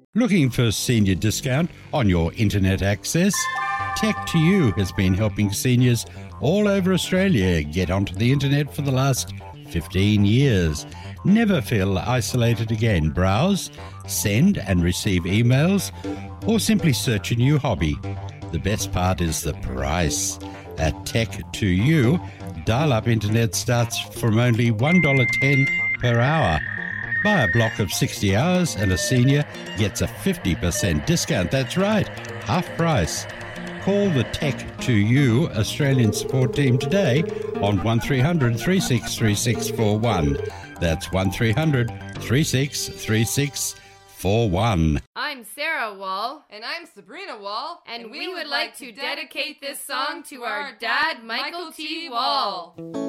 Looking for senior discount on your internet access? Tech2U has been helping seniors all over Australia get onto the internet for the last 15 years. Never feel isolated again. Browse, send and receive emails, or simply search a new hobby. The best part is the price. At Tech2U, dial-up internet starts from only $1.10 per hour. Buy a block of 60 hours and a senior gets a 50% discount. That's right, half price. Call the Tech2U Australian support team today on 1300 363641. That's 1300 363641. I'm Sarah Wall. And I'm Sabrina Wall. And we would like to dedicate this song to our dad, Michael T. Wall.